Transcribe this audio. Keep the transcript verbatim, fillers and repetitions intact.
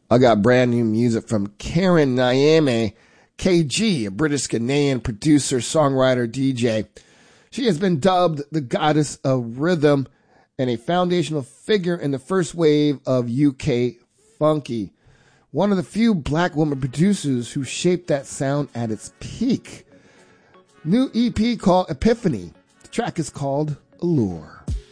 I got brand new music from Karen Nyame K G, a British Ghanaian producer, songwriter, D J. She has been dubbed the goddess of rhythm and a foundational figure in the first wave of U K funky. One of the few black woman producers who shaped that sound at its peak. New E P called Epiphany. The track is called Allure.